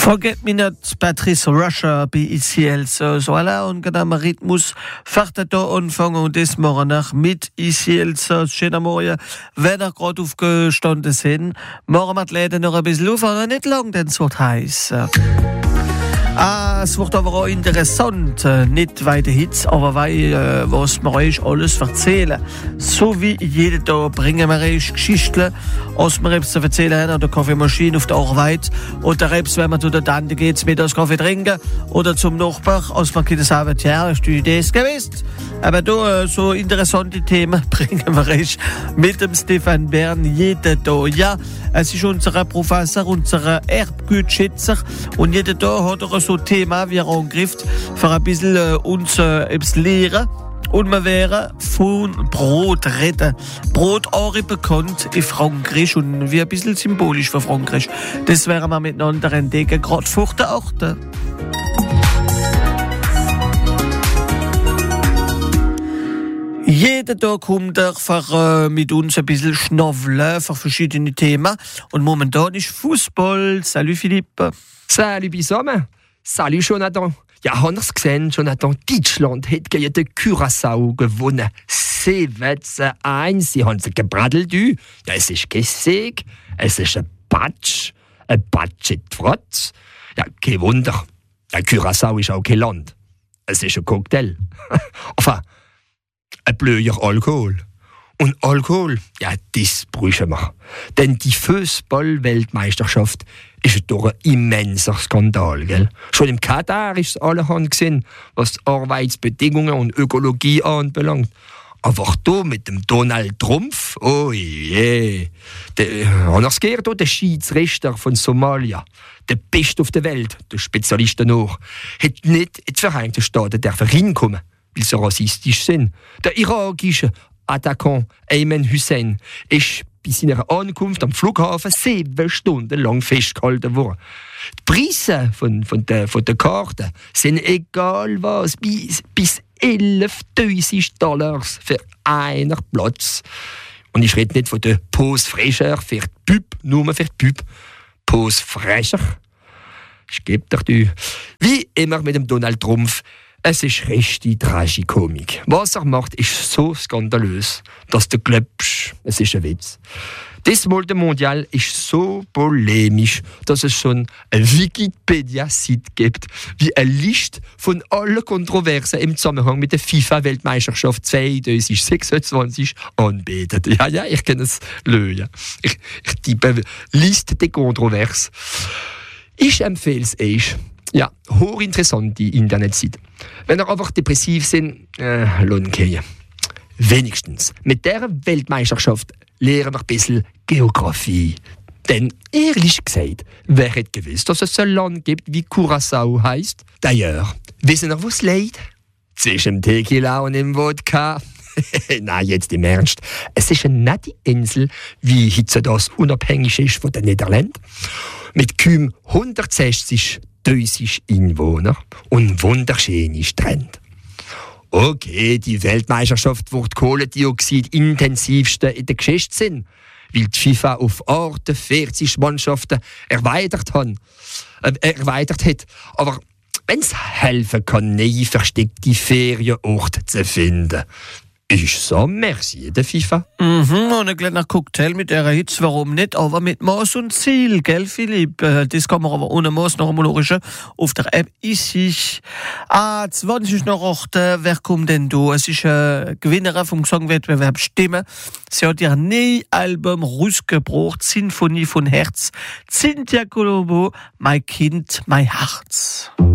Forget me not, Patrice Rusher bei ICL. So voilà, und genau am Rhythmus fährt da anfangen und das morgen nach mit ICL. So schön am Morgen, wenn ihr gerade aufgestanden sind. Morgen wird leider noch ein bisschen auf, aber nicht lang, denn es wird heiß. Es wird aber auch interessant, nicht weiter Hits, aber weil, was wir euch alles erzählen. So wie jeden Tag bringen wir euch Geschichten, was wir etwas zu erzählen haben, an der Kaffeemaschine, auf der Arbeit, oder etwas, wenn man zu der Tante geht, mit das Kaffee trinken, oder zum Nachbar, als man keine sagen, ja, hast du das gewusst? Aber da, so interessante Themen bringen wir euch mit dem Stefan Bern jeden Tag. Ja, es ist unser Professor, unser Erbgutschätzer, und jeden Tag hat er so Thema, wie er angreift, für ein bisschen uns etwas lehren. Und wir wären von Brot reden. Brot auch bekannt in Frankreich und wie ein bisschen symbolisch für Frankreich. Das werden wir miteinander entdecken, gerade vor der 8. Jeden Tag kommt er für, mit uns ein bisschen schnaffeln für verschiedene Themen. Und momentan ist Fußball. Salut Philippe. Salut Bisome. Salut Jonathan. Ja, haben Sie gesehen, Jonathan, Deutschland hat gegen den Curaçao gewonnen. 7-1. Sie haben sie gebradelt. Ja, es ist kein Sieg, es ist ein Batsch in Trotz. Ja, kein Wunder. Ja, Curaçao ist auch kein Land. Es ist ein Cocktail. Enfin, ein blöder Alkohol. Und Alkohol, ja, das brauchen wir. Denn die Fußball-Weltmeisterschaft ist doch ein immenser Skandal, gell? Schon im Katar ist es allerhand gesehen, was Arbeitsbedingungen und Ökologie anbelangt. Aber da mit dem Donald Trump, oh je. Anders geht der Schiedsrichter von Somalia, der Beste auf der Welt, der Spezialist danach, hat nicht in die Vereinigten Staaten hinkommen, weil sie rassistisch sind. Der irakische Attackant Ayman Hussein ist bei seiner Ankunft am Flughafen 7 Stunden lang festgehalten worden. Die Preise von der Karte sind egal was, bis $11.000 für einen Platz. Und ich rede nicht von der Pose Fraîcheur für die Pub, nur für die Pub. Pose Fraîcheur. Ich gebe dir die. Wie immer mit dem Donald Trump. Es ist richtig Tragikomik. Was er macht, ist so skandalös, dass du glaubst, es ist ein Witz. Das Mal Mondial ist so polemisch, dass es schon eine Wikipedia-Seite gibt, wie eine Liste von allen Kontroversen im Zusammenhang mit der FIFA-Weltmeisterschaft 2026 anbietet. Ja, ich kann es lösen. Ich tippe Liste der Kontroversen. Ich empfehle es euch. Ja, hochinteressante Internetseite. Wenn ihr einfach depressiv sind, lohnt wenigstens mit dieser Weltmeisterschaft lernen wir ein bisschen Geografie. Denn ehrlich gesagt, wer hätte gewusst, dass es ein Land gibt, wie Curaçao heisst? D'ailleurs, wissen ihr, wo es liegt? Zwischen dem Tequila und dem Wodka. Nein, jetzt im Ernst. Es ist eine nette Insel, wie heute das unabhängig ist von den Niederlanden. Mit kaum 160 Einwohner und wunderschöne Strände. Okay, die Weltmeisterschaft wird Kohlendioxid intensivste in der Geschichte sein, weil die FIFA auf 48 Mannschaften erweitert hat. Aber wenn es helfen kann, neue versteckte Ferienorte zu finden, ich sage merci der FIFA. Und ein kleiner Cocktail mit der Hitze, warum nicht? Aber mit Maß und Ziel, gell, Philipp? Das kann man aber ohne Maß noch einmal auf der App ich. 20 nach 8, wer kommt denn da? Es ist eine Gewinnerin vom Gesangwettbewerb Stimme. Sie hat ihr neues Album rausgebracht, Sinfonie von Herz. Cynthia Colombo, mein Kind, mein Herz.